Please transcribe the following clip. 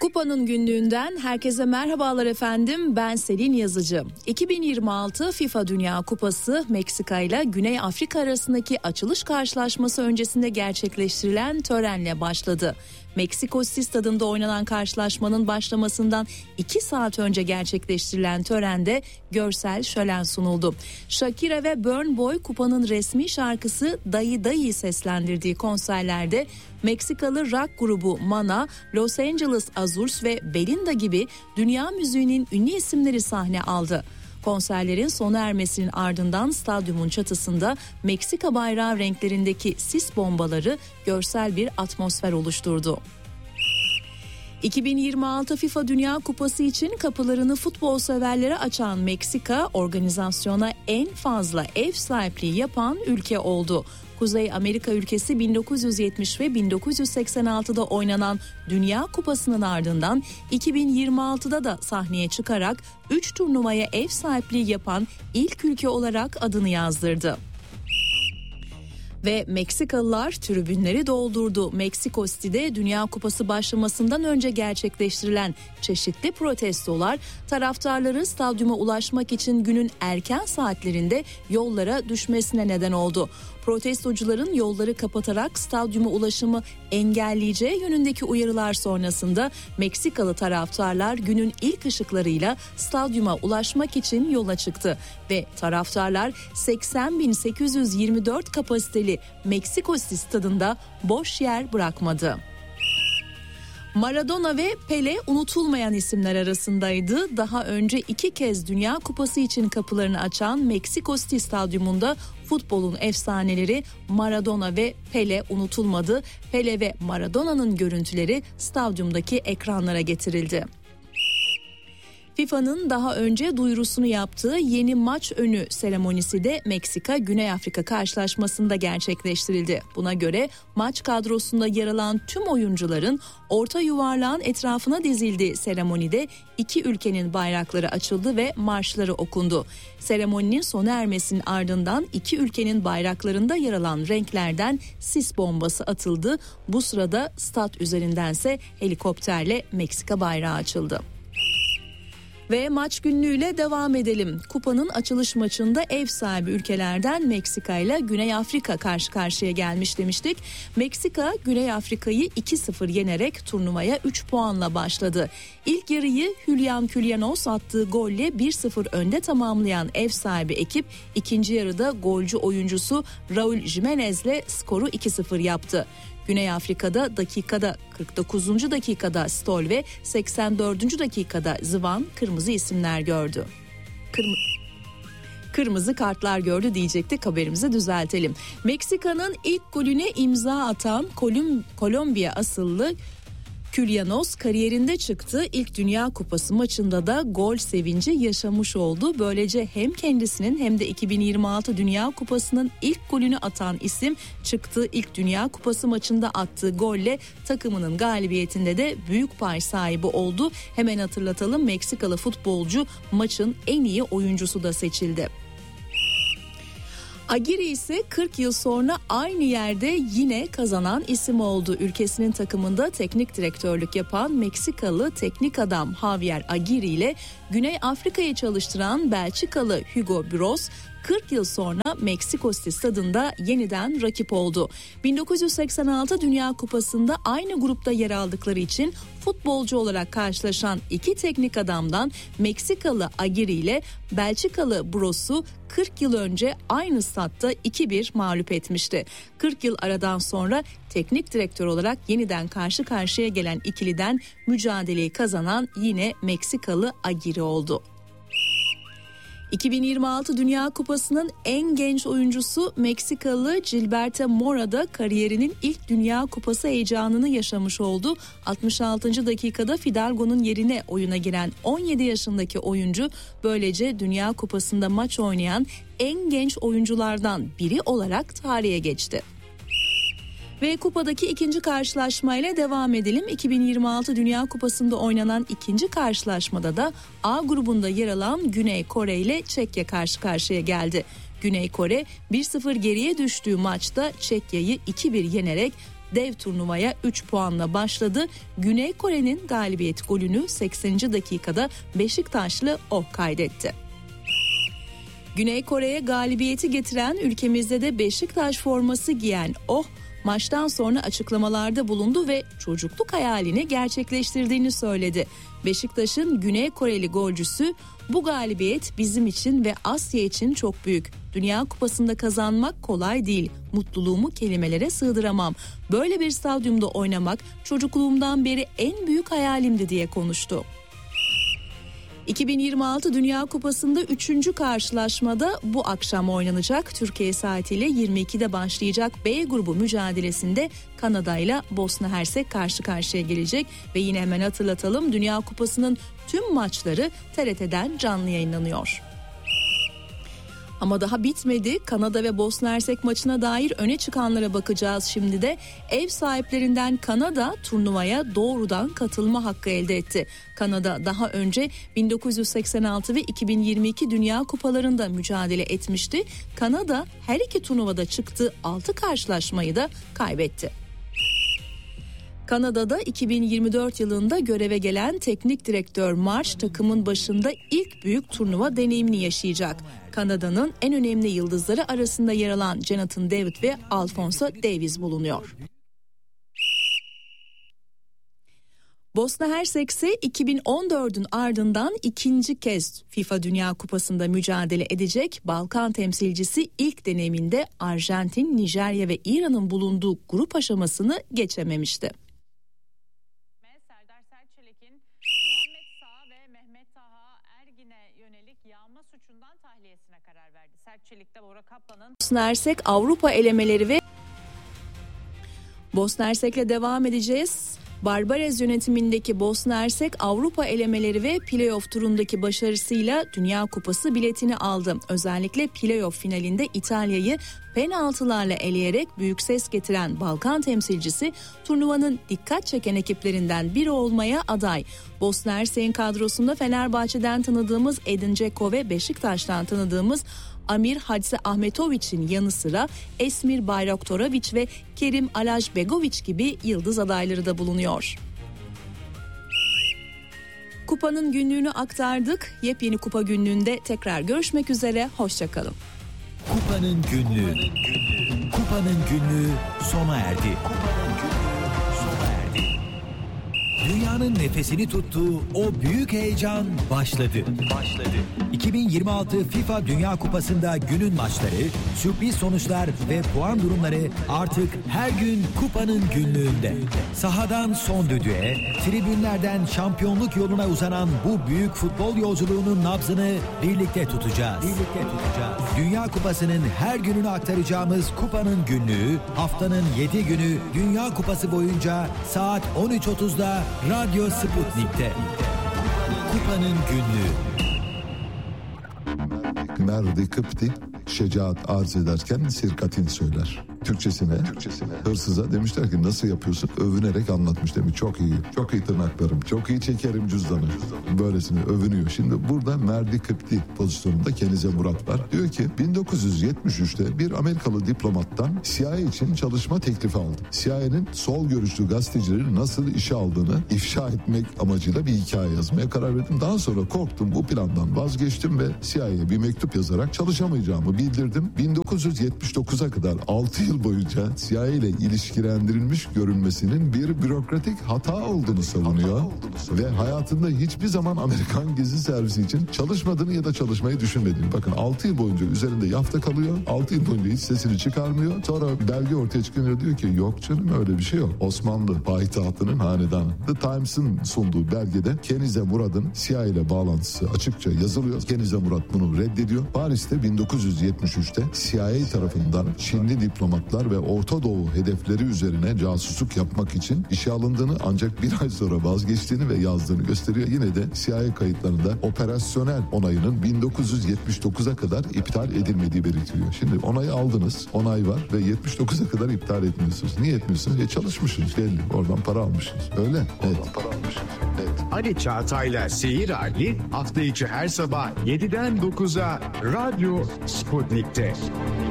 Kupa'nın günlüğünden herkese merhabalar efendim. Ben Selin Yazıcı. 2026 FIFA Dünya Kupası Meksika ile Güney Afrika arasındaki açılış karşılaşması öncesinde gerçekleştirilen törenle başladı. Meksiko City stadında oynanan karşılaşmanın başlamasından 2 saat önce gerçekleştirilen törende görsel şölen sunuldu. Shakira ve Burna Boy Kupa'nın resmi şarkısı Dayı Dayı'yı seslendirdiği konserlerde Meksikalı rock grubu Mana, Los Angeles Azures ve Belinda gibi dünya müziğinin ünlü isimleri sahne aldı. Konserlerin sona ermesinin ardından stadyumun çatısında Meksika bayrağı renklerindeki sis bombaları görsel bir atmosfer oluşturdu. 2026 FIFA Dünya Kupası için kapılarını futbol severlere açan Meksika, organizasyona en fazla ev sahipliği yapan ülke oldu. Kuzey Amerika ülkesi 1970 ve 1986'da oynanan Dünya Kupası'nın ardından 2026'da da sahneye çıkarak 3 turnuvaya ev sahipliği yapan ilk ülke olarak adını yazdırdı. Ve Meksikalılar tribünleri doldurdu. Meksiko City'de Dünya Kupası başlamasından önce gerçekleştirilen çeşitli protestolar taraftarları stadyuma ulaşmak için günün erken saatlerinde yollara düşmesine neden oldu. Protestocuların yolları kapatarak stadyuma ulaşımı engelleyeceği yönündeki uyarılar sonrasında Meksikalı taraftarlar günün ilk ışıklarıyla stadyuma ulaşmak için yola çıktı ve taraftarlar 80.824 kapasiteli Meksiko City stadında boş yer bırakmadı. Maradona ve Pele unutulmayan isimler arasındaydı. Daha önce 2 kez Dünya Kupası için kapılarını açan Meksiko City Stadyumunda futbolun efsaneleri Maradona ve Pele unutulmadı. Pele ve Maradona'nın görüntüleri stadyumdaki ekranlara getirildi. FIFA'nın daha önce duyurusunu yaptığı yeni maç önü seremonisi de Meksika-Güney Afrika karşılaşmasında gerçekleştirildi. Buna göre maç kadrosunda yer alan tüm oyuncuların orta yuvarlağın etrafına dizildiği seremonide 2 ülkenin bayrakları açıldı ve marşları okundu. Seremoninin sona ermesinin ardından 2 ülkenin bayraklarında yer alan renklerden sis bombası atıldı. Bu sırada stat üzerindense helikopterle Meksika bayrağı açıldı. Ve maç günlüğüyle devam edelim. Kupanın açılış maçında ev sahibi ülkelerden Meksika ile Güney Afrika karşı karşıya gelmiş demiştik. Meksika Güney Afrika'yı 2-0 yenerek turnuvaya 3 puanla başladı. İlk yarıyı Julian Quillanos attığı golle 1-0 önde tamamlayan ev sahibi ekip ikinci yarıda golcü oyuncusu Raul Jimenez'le skoru 2-0 yaptı. Güney Afrika'da 49. dakikada Stoll ve 84. dakikada Zvan kırmızı isimler gördü. Kırmızı kartlar gördü diyecektik, haberimizi düzeltelim. Meksika'nın ilk golüne imza atan Kolombiya asıllı Quillanos kariyerinde çıktığı ilk Dünya Kupası maçında da gol sevinci yaşamış oldu. Böylece hem kendisinin hem de 2026 Dünya Kupası'nın ilk golünü atan isim çıktığı ilk Dünya Kupası maçında attığı golle takımının galibiyetinde de büyük pay sahibi oldu. Hemen hatırlatalım, Meksikalı futbolcu maçın en iyi oyuncusu da seçildi. Aguirre ise 40 yıl sonra aynı yerde yine kazanan isim oldu. Ülkesinin takımında teknik direktörlük yapan Meksikalı teknik adam Javier Aguirre ile Güney Afrika'yı çalıştıran Belçikalı Hugo Broos 40 yıl sonra Meksiko City stadında yeniden rakip oldu. 1986 Dünya Kupası'nda aynı grupta yer aldıkları için futbolcu olarak karşılaşan 2 teknik adamdan Meksikalı Aguirre ile Belçikalı Broos'u 40 yıl önce aynı statta 2-1 mağlup etmişti. 40 yıl aradan sonra teknik direktör olarak yeniden karşı karşıya gelen ikiliden mücadeleyi kazanan yine Meksikalı Aguirre oldu. 2026 Dünya Kupası'nın en genç oyuncusu Meksikalı Gilberto Mora da kariyerinin ilk Dünya Kupası heyecanını yaşamış oldu. 66. dakikada Fidalgo'nun yerine oyuna giren 17 yaşındaki oyuncu böylece Dünya Kupası'nda maç oynayan en genç oyunculardan biri olarak tarihe geçti. Ve kupadaki ikinci karşılaşmayla devam edelim. 2026 Dünya Kupası'nda oynanan ikinci karşılaşmada da A grubunda yer alan Güney Kore ile Çekya karşı karşıya geldi. Güney Kore 1-0 geriye düştüğü maçta Çekya'yı 2-1 yenerek dev turnuvaya 3 puanla başladı. Güney Kore'nin galibiyet golünü 80. dakikada Beşiktaşlı Oh kaydetti. Güney Kore'ye galibiyeti getiren, ülkemizde de Beşiktaş forması giyen Oh, maçtan sonra açıklamalarda bulundu ve çocukluk hayalini gerçekleştirdiğini söyledi. Beşiktaş'ın Güney Koreli golcüsü, "Bu galibiyet bizim için ve Asya için çok büyük. Dünya Kupası'nda kazanmak kolay değil. Mutluluğumu kelimelere sığdıramam. Böyle bir stadyumda oynamak çocukluğumdan beri en büyük hayalimdi" diye konuştu. 2026 Dünya Kupası'nda 3. karşılaşmada bu akşam oynanacak. Türkiye saatiyle 22'de başlayacak B grubu mücadelesinde Kanada ile Bosna Hersek karşı karşıya gelecek. Ve yine hemen hatırlatalım, Dünya Kupası'nın tüm maçları TRT'den canlı yayınlanıyor. Ama daha bitmedi. Kanada ve Bosna Hersek maçına dair öne çıkanlara bakacağız şimdi de. Ev sahiplerinden Kanada turnuvaya doğrudan katılma hakkı elde etti. Kanada daha önce 1986 ve 2022 Dünya Kupalarında mücadele etmişti. Kanada her iki turnuvada çıktığı 6 karşılaşmayı da kaybetti. Kanada'da 2024 yılında göreve gelen teknik direktör Marsh takımın başında ilk büyük turnuva deneyimini yaşayacak. Kanada'nın en önemli yıldızları arasında yer alan Jonathan David ve Alphonso Davies bulunuyor. Bosna Hersek ise 2014'ün ardından ikinci kez FIFA Dünya Kupası'nda mücadele edecek. Balkan temsilcisi ilk deneyiminde Arjantin, Nijerya ve İran'ın bulunduğu grup aşamasını geçememişti. Bosna Hersek Avrupa elemeleri ve Bosna Hersek'le devam edeceğiz. Barbares yönetimindeki Bosna Hersek Avrupa elemeleri ve playoff turundaki başarısıyla Dünya Kupası biletini aldı. Özellikle playoff finalinde İtalya'yı penaltılarla eleyerek büyük ses getiren Balkan temsilcisi turnuvanın dikkat çeken ekiplerinden biri olmaya aday. Bosna Hersek'in kadrosunda Fenerbahçe'den tanıdığımız Edin Dzeko ve Beşiktaş'tan tanıdığımız Amir Hadze Ahmetović'in yanı sıra Esmir Bayraktorović ve Kerim Alajbegović gibi yıldız adayları da bulunuyor. Kupanın günlüğünü aktardık. Yepyeni kupa günlüğünde tekrar görüşmek üzere. Hoşça kalın. Kupanın günlüğü. Kupanın günlüğü sona erdi. Dünyanın nefesini tuttuğu o büyük heyecan başladı. 2026 FIFA Dünya Kupası'nda günün maçları, sürpriz sonuçlar ve puan durumları artık her gün Kupanın günlüğünde. Sahadan son düdüğe, tribünlerden şampiyonluk yoluna uzanan bu büyük futbol yolculuğunun nabzını birlikte tutacağız. Dünya Kupası'nın her gününü aktaracağımız Kupanın günlüğü, haftanın 7 günü Dünya Kupası boyunca saat 13.30'da Radyo Sputnik'te. Kupanın günlüğü. Merdi Kıpti şecaat arz ederken sirkatin söyler. Türkçesine hırsıza demişler ki nasıl yapıyorsun? Övünerek anlatmış demiş. Çok iyi tırnaklarım, çok iyi çekerim cüzdanı. Böylesine övünüyor. Şimdi burada Merdi Kıpti pozisyonunda Kenize Murat var. Diyor ki 1973'te bir Amerikalı diplomattan CIA için çalışma teklifi aldı. CIA'nin sol görüşlü gazetecileri nasıl işe aldığını ifşa etmek amacıyla bir hikaye yazmaya karar verdim. Daha sonra korktum, bu plandan vazgeçtim ve CIA'ye bir mektup yazarak çalışamayacağımı bildirdim. 1979'a kadar 6 yıl boyunca CIA ile ilişkilendirilmiş görünmesinin bir bürokratik hata olduğunu savunuyor ve hayatında hiçbir zaman Amerikan gizli servisi için çalışmadığını ya da çalışmayı düşünmediğini. Bakın 6 yıl boyunca üzerinde yafta kalıyor. 6 yıl boyunca hiç sesini çıkarmıyor. Sonra belge ortaya çıkınca diyor ki yok canım öyle bir şey yok. Osmanlı payitahtının hanedanı. The Times'ın sunduğu belgede Kenize Murat'ın CIA ile bağlantısı açıkça yazılıyor. Kenize Murat bunu reddediyor. Paris'te 1973'te CIA tarafından Çinli diplomatlar ve Orta Doğu hedefleri üzerine casusluk yapmak için işe alındığını, ancak bir ay sonra vazgeçtiğini ve yazdığını gösteriyor. Yine de CIA kayıtlarında operasyonel onayının 1979'a kadar iptal edilmediği belirtiliyor. Şimdi onayı aldınız, onay var ve 79'a kadar iptal etmiyorsunuz. Niye etmiyorsunuz? Çalışmışsınız belli. Oradan para almışsınız. Öyle. Evet. Para almışsınız. Evet. Ali Çağatay'la Seyir Hali hafta içi her sabah 7'den 9'a Radyo Sputnik'te.